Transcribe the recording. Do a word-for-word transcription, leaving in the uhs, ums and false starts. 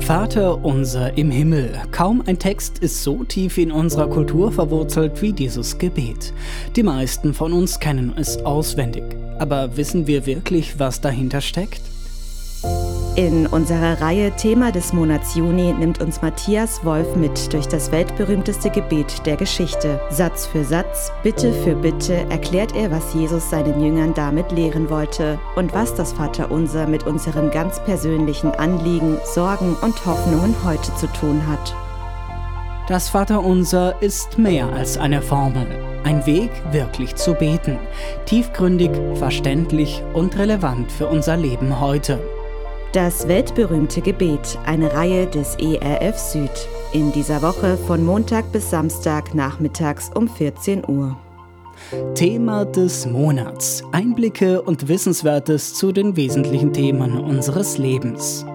Vater unser im Himmel. Kaum ein Text ist so tief in unserer Kultur verwurzelt wie dieses Gebet. Die meisten von uns kennen es auswendig. Aber wissen wir wirklich, was dahinter steckt? In unserer Reihe Thema des Monats Juni nimmt uns Matthias Wolf mit durch das weltberühmteste Gebet der Geschichte. Satz für Satz, Bitte für Bitte erklärt er, was Jesus seinen Jüngern damit lehren wollte und was das Vaterunser mit unseren ganz persönlichen Anliegen, Sorgen und Hoffnungen heute zu tun hat. Das Vaterunser ist mehr als eine Formel. Ein Weg, wirklich zu beten. Tiefgründig, verständlich und relevant für unser Leben heute. Das weltberühmte Gebet, eine Reihe des E R F Süd. In dieser Woche von Montag bis Samstag nachmittags um vierzehn Uhr. Thema des Monats. Einblicke und Wissenswertes zu den wesentlichen Themen unseres Lebens.